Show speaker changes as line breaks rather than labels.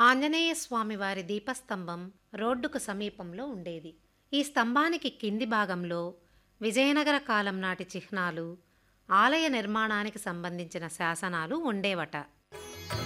ఆంజనేయ స్వామివారి దీపస్తంభం రోడ్డుకు సమీపంలో ఉండేది. ఈ స్తంభానికి కింది భాగంలో విజయనగర కాలం నాటి చిహ్నాలు, ఆలయ నిర్మాణానికి సంబంధించిన శాసనాలు ఉండేవట.